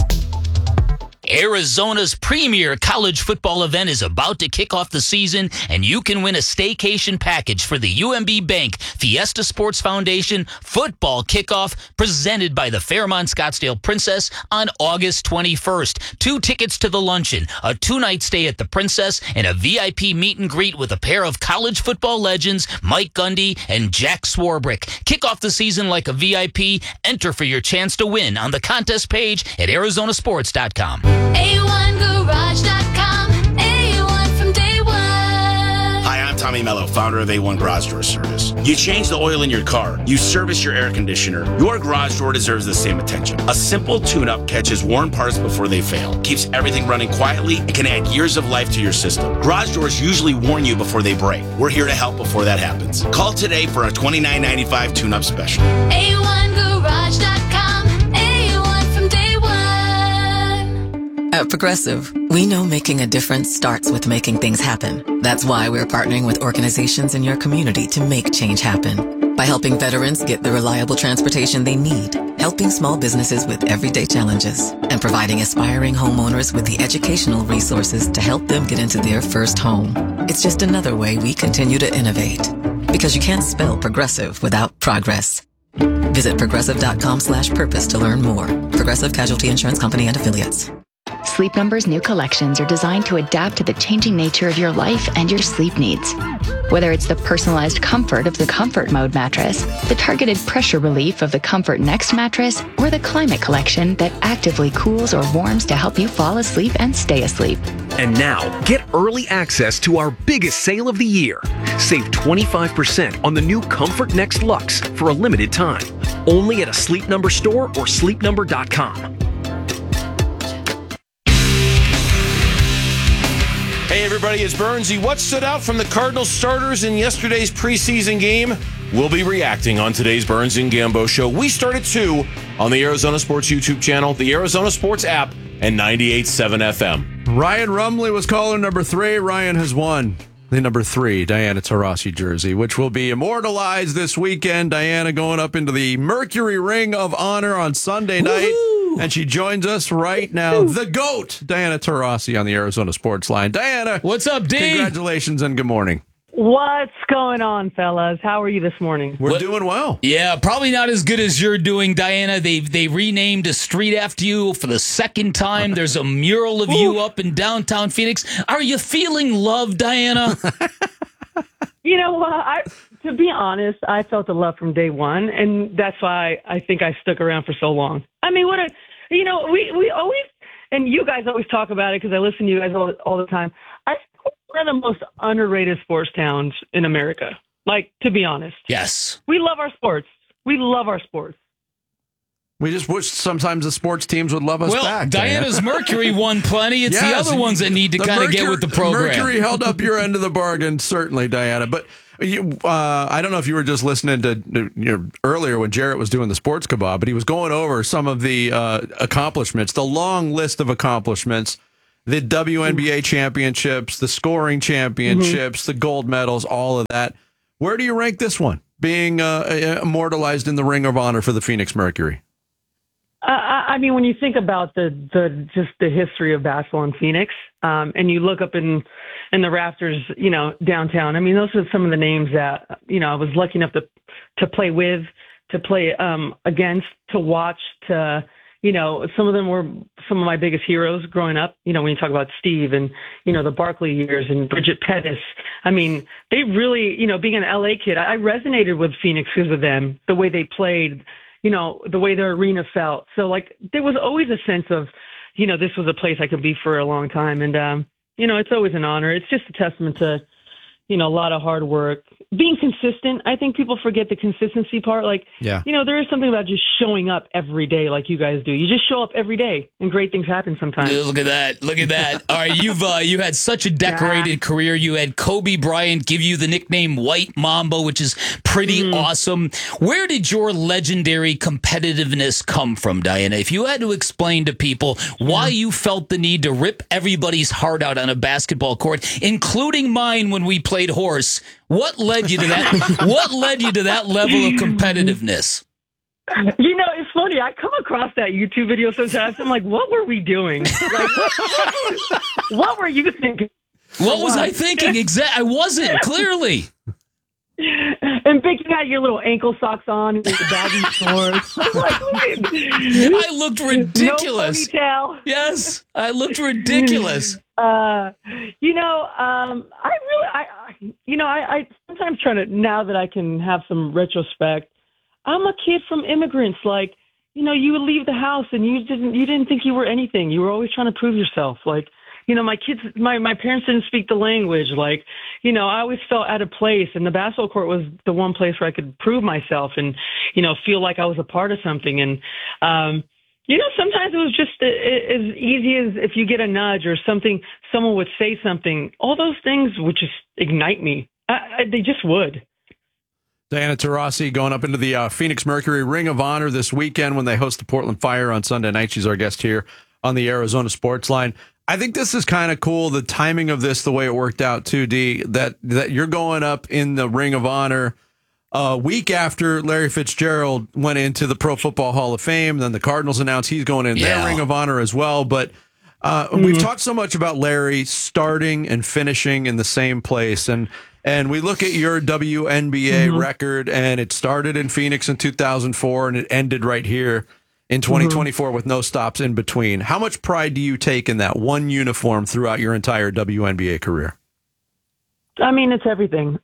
Arizona's premier college football event is about to kick off the season, and you can win a staycation package for the UMB Bank Fiesta Sports Foundation football kickoff presented by the Fairmont Scottsdale Princess on August 21st. 2 tickets to the luncheon, a 2-night stay at the Princess, and a VIP meet and greet with a pair of college football legends, Mike Gundy and Jack Swarbrick. Kick off the season like a VIP. Enter for your chance to win on the contest page at arizonasports.com. A1Garage.com. A1 from day one. Hi, I'm Tommy Mello, founder of A1 Garage Door Service. You change the oil in your car. You service your air conditioner. Your garage door deserves the same attention. A simple tune-up catches worn parts before they fail, keeps everything running quietly, and can add years of life to your system. Garage doors usually warn you before they break. We're here to help before that happens. Call today for a $29.95 tune-up special. A1Garage.com. A1 from day one. At Progressive, we know making a difference starts with making things happen. That's why we're partnering with organizations in your community to make change happen. By helping veterans get the reliable transportation they need, helping small businesses with everyday challenges, and providing aspiring homeowners with the educational resources to help them get into their first home. It's just another way we continue to innovate. Because you can't spell progressive without progress. Visit progressive.com/purpose to learn more. Progressive Casualty Insurance Company and Affiliates. Sleep Number's new collections are designed to adapt to the changing nature of your life and your sleep needs. Whether it's the personalized comfort of the Comfort Mode mattress, the targeted pressure relief of the Comfort Next mattress, or the Climate Collection that actively cools or warms to help you fall asleep and stay asleep. And now, get early access to our biggest sale of the year. Save 25% on the new Comfort Next Luxe for a limited time. Only at a Sleep Number store or sleepnumber.com. Hey everybody, it's Bernsey. What stood out from the Cardinals starters in yesterday's preseason game? We'll be reacting on today's Burns and Gambo show. We start at 2 on the Arizona Sports YouTube channel, the Arizona Sports app, and 98.7 FM. Ryan Rumley was caller number 3. Ryan has won the number 3 Diana Taurasi jersey, which will be immortalized this weekend. Diana going up into the Mercury Ring of Honor on Sunday night. And she joins us right now, the GOAT, Diana Taurasi, on the Arizona Sports Line. Diana. What's up, D? Congratulations and good morning. What's going on, fellas? How are you this morning? We're doing well. Yeah, probably not as good as you're doing, Diana. They renamed a street after you for the second time. There's a mural of you up in downtown Phoenix. Are you feeling love, Diana? You know what? To be honest, I felt the love from day one, and that's why I think I stuck around for so long. I mean, we always, and you guys always talk about it because I listen to you guys all the time. I think we're one of the most underrated sports towns in America. Like, to be honest. Yes. We love our sports. We love our sports. We just wish sometimes the sports teams would love us back. Diana's Mercury won plenty. It's the other ones that need to kind of get with the program. Mercury held up your end of the bargain, certainly, Diana. But I don't know if you were just listening to earlier when Jarrett was doing the Sports Kebab, but he was going over some of the accomplishments, the long list of accomplishments, the WNBA championships, the scoring championships, the gold medals, all of that. Where do you rank this one, being immortalized in the Ring of Honor for the Phoenix Mercury? I mean, when you think about the history of basketball in Phoenix, and you look up in the rafters, downtown. I mean, those are some of the names that I was lucky enough to play with, to play against, to watch. Some of them were some of my biggest heroes growing up. When you talk about Steve and the Barkley years and Bridget Pettis. I mean, they really, being an LA kid, I resonated with Phoenix because of them, the way they played. The way their arena felt. So, there was always a sense of, this was a place I could be for a long time. And, it's always an honor. It's just a testament to, a lot of hard work. Being consistent, I think people forget the consistency part. There is something about just showing up every day like you guys do. You just show up every day, and great things happen sometimes. Look at that. All right, you had such a decorated career. You had Kobe Bryant give you the nickname White Mamba, which is pretty awesome. Where did your legendary competitiveness come from, Diana? If you had to explain to people why you felt the need to rip everybody's heart out on a basketball court, including mine when we played horse, what led you to that? What led you to that level of competitiveness? It's funny. I come across that YouTube video sometimes. I'm like, what were we doing? What were you thinking? What was I thinking? I wasn't, clearly. And Vic, you had your little ankle socks on and your baggy shorts. I looked ridiculous. No ponytail. Yes, I looked ridiculous. I sometimes try to, now that I can have some retrospect, I'm a kid from immigrants. You would leave the house and you didn't think you were anything. You were always trying to prove yourself. My kids, my parents didn't speak the language. I always felt out of place, and the basketball court was the one place where I could prove myself and, feel like I was a part of something. And, sometimes it was just as easy as if you get a nudge or something, someone would say something. All those things would just ignite me. They just would. Diana Taurasi going up into the Phoenix Mercury Ring of Honor this weekend when they host the Portland Fire on Sunday night. She's our guest here on the Arizona Sports Line. I think this is kind of cool, the timing of this, the way it worked out too, D, that you're going up in the Ring of Honor a week after Larry Fitzgerald went into the Pro Football Hall of Fame. Then the Cardinals announced he's going in their Ring of Honor as well. But we've talked so much about Larry starting and finishing in the same place. And we look at your WNBA record, and it started in Phoenix in 2004, and it ended right here in 2024 with no stops in between. How much pride do you take in that one uniform throughout your entire WNBA career? I mean, it's everything.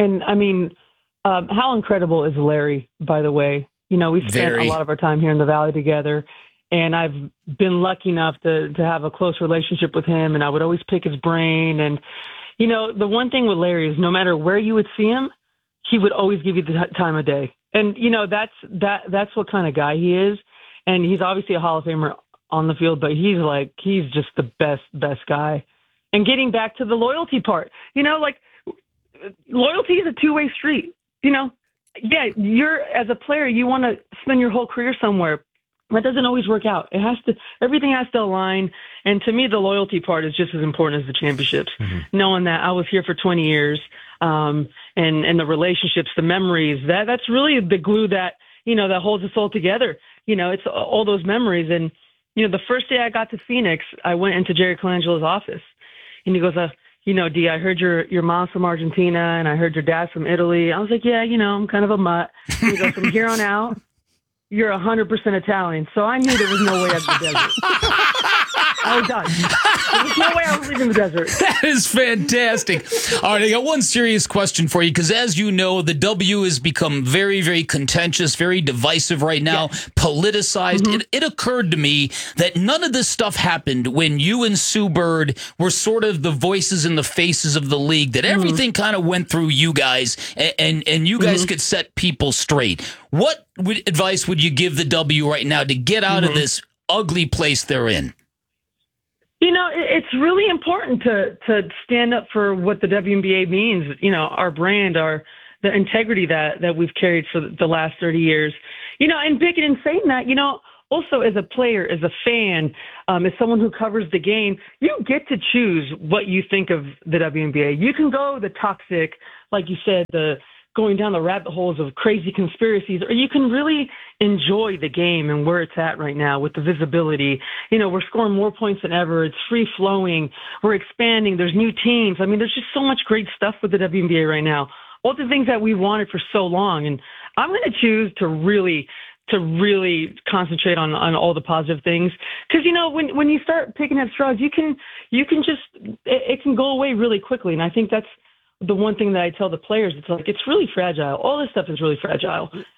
How incredible is Larry, by the way? We spent a lot of our time here in the Valley together, and I've been lucky enough to have a close relationship with him, and I would always pick his brain. And, the one thing with Larry is no matter where you would see him, he would always give you the time of day. And, that's what kind of guy he is. And he's obviously a Hall of Famer on the field, but he's just the best guy. And getting back to the loyalty part, loyalty is a two-way street. You're, as a player, you want to spend your whole career somewhere. That doesn't always work out. Everything has to align. And to me, the loyalty part is just as important as the championships. Knowing that I was here for 20 years, and the relationships, the memories, that's really the glue that holds us all together. It's all those memories. And, the first day I got to Phoenix, I went into Jerry Colangelo's office, and he goes, D, I heard your mom's from Argentina, and I heard your dad's from Italy. I was like, yeah, I'm kind of a mutt. He goes, from here on out, you're 100% Italian. So I knew there was no way I'd be desert. I was done. There's no way I was leaving the desert. That is fantastic. All right, I got one serious question for you, because as you know, the W has become very, very contentious, very divisive right now, politicized. It occurred to me that none of this stuff happened when you and Sue Bird were sort of the voices and the faces of the league, that everything kind of went through you guys, and you guys could set people straight. What advice would you give the W right now to get out of this ugly place they're in? You know, it's really important to stand up for what the WNBA means. You know, our brand, the integrity that we've carried for the last 30 years. You know, and Bickett, in saying that, you know, also as a player, as a fan, as someone who covers the game, you get to choose what you think of the WNBA. You can go the toxic, like you said, the going down the rabbit holes of crazy conspiracies, or you can really enjoy the game and where it's at right now with the visibility. You know, we're scoring more points than ever. It's free flowing. We're expanding. There's new teams. I mean, there's just so much great stuff with the WNBA right now. All the things that we wanted for so long. And I'm going to choose to really concentrate on all the positive things. Because, you know, when you start picking at straws, you can just, it can go away really quickly. And I think that's the one thing that I tell the players. It's like, it's really fragile. All this stuff is really fragile.